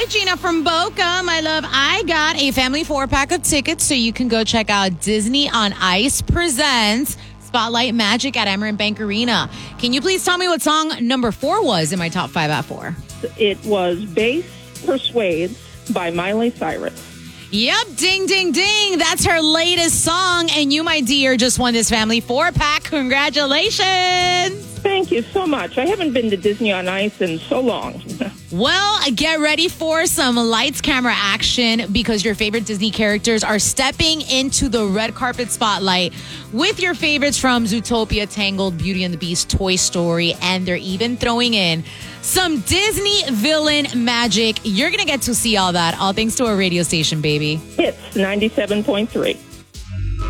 Gina from Boca. My love, I got a family 4-pack of tickets so you can go check out Disney on Ice presents Spotlight Magic at Amerant Bank Arena. Can you please tell me what song number 4 was in my top 5 at 4? It was Bass Persuades by Miley Cyrus. Yep, ding, ding, ding. That's her latest song. And you, my dear, just won this family 4-pack. Congratulations. Thank you so much. I haven't been to Disney on Ice in so long. Well, get ready for some lights, camera, action because your favorite Disney characters are stepping into the red carpet spotlight with your favorites from Zootopia, Tangled, Beauty and the Beast, Toy Story, and they're even throwing in some Disney villain magic. You're going to get to see all that, all thanks to our radio station, baby. It's 97.3.